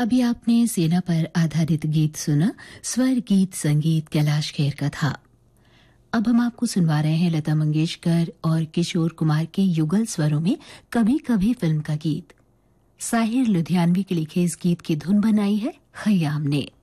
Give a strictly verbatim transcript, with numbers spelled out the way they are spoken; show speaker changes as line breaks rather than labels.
अभी आपने सेना पर आधारित गीत सुना। स्वर गीत संगीत कैलाश खेर का था। अब हम आपको सुनवा रहे हैं लता मंगेशकर और किशोर कुमार के युगल स्वरों में कभी कभी फिल्म का गीत। साहिर लुधियानवी के लिखे इस गीत की धुन बनाई है खयाम ने।